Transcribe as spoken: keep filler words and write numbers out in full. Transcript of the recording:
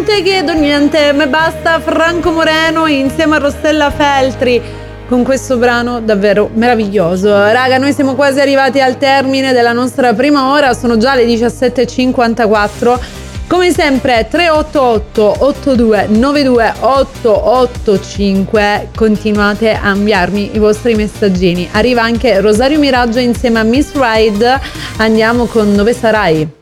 te chiedo niente, me basta Franco Moreno insieme a Rossella Feltri con questo brano davvero meraviglioso. Raga, noi siamo quasi arrivati al termine della nostra prima ora, sono già le diciassette e cinquantaquattro. Come sempre tre otto otto otto due nove due otto otto cinque, continuate a inviarmi i vostri messaggini. Arriva anche Rosario Miraggio insieme a Miss Ride, andiamo con Dove sarai?